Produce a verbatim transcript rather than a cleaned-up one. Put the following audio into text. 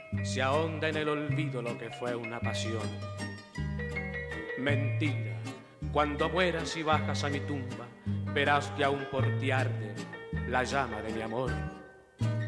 se ahonda en el olvido lo que fue una pasión. Mentira, cuando mueras y bajas a mi tumba, verás que aún por ti arde la llama de mi amor.